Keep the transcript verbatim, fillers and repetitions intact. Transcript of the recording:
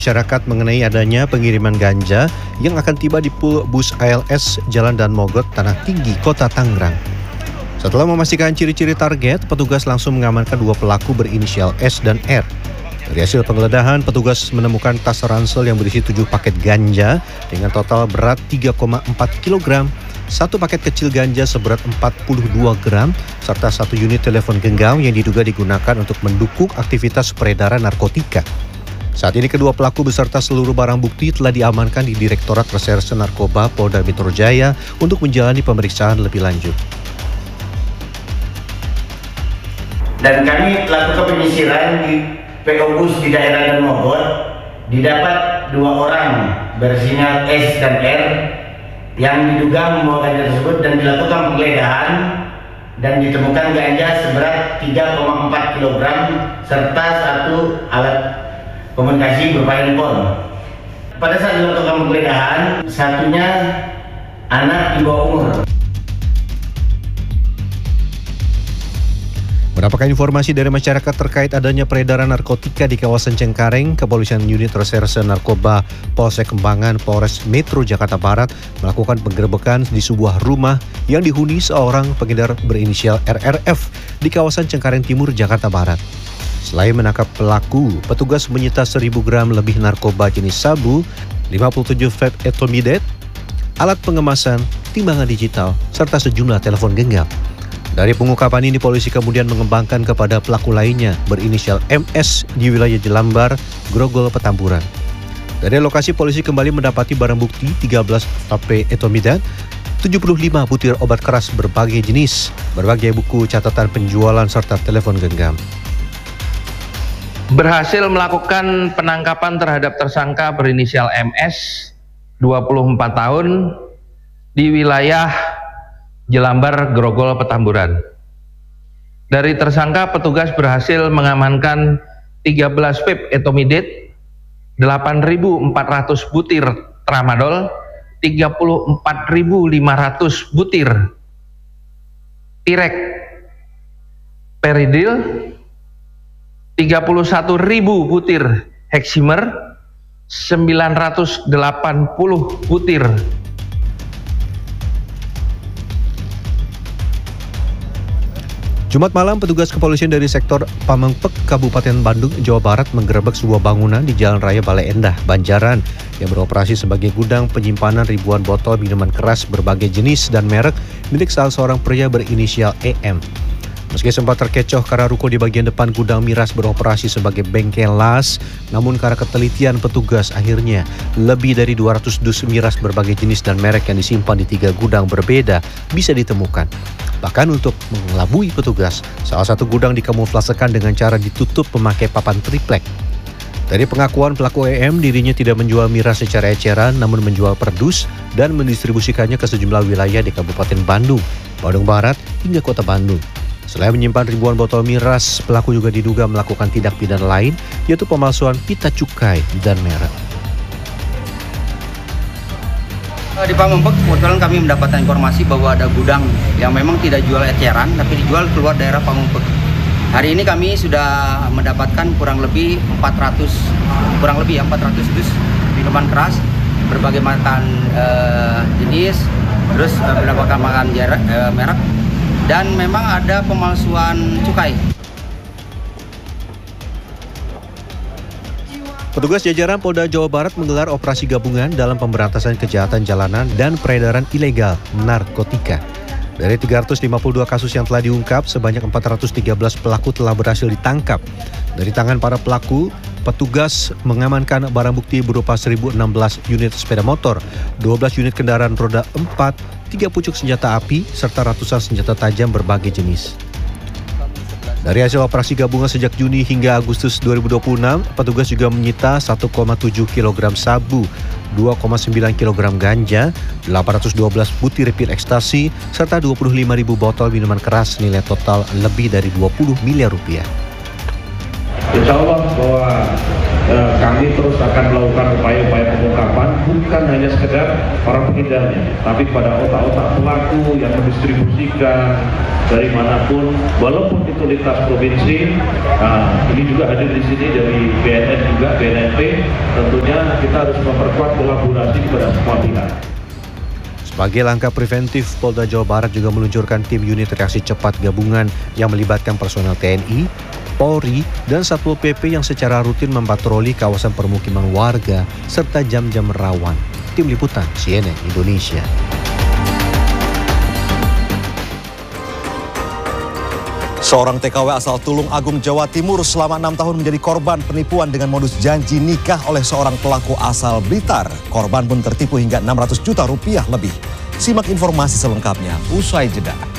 masyarakat mengenai adanya pengiriman ganja yang akan tiba di pool bus A L S Jalan Dan Mogot, Tanah Tinggi, Kota Tangerang. Setelah memastikan ciri-ciri target, petugas langsung mengamankan dua pelaku berinisial S dan R. Dari hasil penggeledahan, petugas menemukan tas ransel yang berisi tujuh paket ganja dengan total berat tiga koma empat kilogram, satu paket kecil ganja seberat empat puluh dua gram, serta satu unit telepon genggam yang diduga digunakan untuk mendukung aktivitas peredaran narkotika. Saat ini kedua pelaku beserta seluruh barang bukti telah diamankan di Direktorat Reserse Narkoba Polda Metro Jaya untuk menjalani pemeriksaan lebih lanjut. Dan kami lakukan penyisiran di P O Bus di daerah Dan Mogot, didapat dua orang berinisial S dan R yang diduga membawa ganja tersebut dan dilakukan penggeledahan dan ditemukan ganja seberat tiga koma empat kilogram serta satu alat komunikasi berupa handphone. Pada saat dilakukan penggeledahan, satunya anak di bawah umur. Mendapatkan informasi dari masyarakat terkait adanya peredaran narkotika di kawasan Cengkareng, Kepolisian Unit Reserse Narkoba Polsek Kembangan Polres Metro Jakarta Barat melakukan penggerebekan di sebuah rumah yang dihuni seorang pengedar berinisial R R F di kawasan Cengkareng Timur, Jakarta Barat. Selain menangkap pelaku, petugas menyita seribu gram lebih narkoba jenis sabu, lima puluh tujuh vape etomidate, alat pengemasan, timbangan digital, serta sejumlah telepon genggam. Dari pengungkapan ini, polisi kemudian mengembangkan kepada pelaku lainnya berinisial M S di wilayah Jelambar, Grogol, Petamburan. Dari lokasi, polisi kembali mendapati barang bukti tiga belas vape etomidate, tujuh puluh lima butir obat keras berbagai jenis, berbagai buku catatan penjualan, serta telepon genggam. Berhasil melakukan penangkapan terhadap tersangka berinisial M S, dua puluh empat tahun, di wilayah Jelambar, Grogol, Petamburan. Dari tersangka, petugas berhasil mengamankan tiga belas vape etomidate, delapan ribu empat ratus butir tramadol, tiga puluh empat ribu lima ratus butir tirek peridil, tiga puluh satu ribu butir heximer, sembilan ratus delapan puluh butir Jumat malam, petugas kepolisian dari sektor Pamengpek, Kabupaten Bandung, Jawa Barat menggerebek sebuah bangunan di Jalan Raya Bale Endah, Banjaran yang beroperasi sebagai gudang penyimpanan ribuan botol minuman keras berbagai jenis dan merek milik salah seorang pria berinisial E M. Meski sempat terkecoh karena ruko di bagian depan gudang miras beroperasi sebagai bengkel las, namun karena ketelitian petugas akhirnya lebih dari dua ratus dus miras berbagai jenis dan merek yang disimpan di tiga gudang berbeda bisa ditemukan. Bahkan untuk mengelabui petugas, salah satu gudang dikamuflasekan dengan cara ditutup memakai papan triplek. Dari pengakuan pelaku E M, dirinya tidak menjual miras secara eceran, namun menjual per dus dan mendistribusikannya ke sejumlah wilayah di Kabupaten Bandung, Bandung Barat, hingga Kota Bandung. Selain menyimpan ribuan botol miras, pelaku juga diduga melakukan tindak pidana lain, yaitu pemalsuan pita cukai dan merek. Di Pamengpek, kebetulan kami mendapatkan informasi bahwa ada gudang yang memang tidak jual eceran, tapi dijual keluar daerah Pamengpek. Hari ini kami sudah mendapatkan kurang lebih empat ratus, kurang lebih ya, empat ratus dus minuman keras, berbagai macam uh, jenis, terus uh, mendapatkan makan jarak, uh, merek, dan memang ada pemalsuan cukai. Petugas jajaran Polda Jawa Barat menggelar operasi gabungan dalam pemberantasan kejahatan jalanan dan peredaran ilegal narkotika. Dari tiga ratus lima puluh dua kasus yang telah diungkap, sebanyak empat ratus tiga belas pelaku telah berhasil ditangkap. Dari tangan para pelaku, petugas mengamankan barang bukti berupa seribu enam belas unit sepeda motor, dua belas unit kendaraan roda empat, tiga pucuk senjata api, serta ratusan senjata tajam berbagai jenis. Dari hasil operasi gabungan sejak Juni hingga Agustus dua ribu dua puluh enam, petugas juga menyita satu koma tujuh kilogram sabu, dua koma sembilan kilogram ganja, delapan ratus dua belas butir pil ekstasi, serta dua puluh lima ribu botol minuman keras nilai total lebih dari dua puluh miliar rupiah. Insya Allah bahwa eh, kami terus akan melakukan upaya-upaya pengungkapan bukan hanya sekedar para pengedarnya, tapi pada otak-otak pelaku yang mendistribusikan dari manapun, walaupun itu lintas provinsi. Nah, ini juga hadir di sini dari B N N juga, B N N P. Tentunya kita harus memperkuat kolaborasi kepada semua pihak. Sebagai langkah preventif, Polda Jawa Barat juga meluncurkan tim unit reaksi cepat gabungan yang melibatkan personel T N I, Polri, dan Satpol P P yang secara rutin mempatroli kawasan permukiman warga serta jam-jam rawan. Tim Liputan C N N Indonesia. Seorang T K W asal Tulung Agung, Jawa Timur selama enam tahun menjadi korban penipuan dengan modus janji nikah oleh seorang pelaku asal Blitar. Korban pun tertipu hingga enam ratus juta rupiah lebih. Simak informasi selengkapnya usai jeda.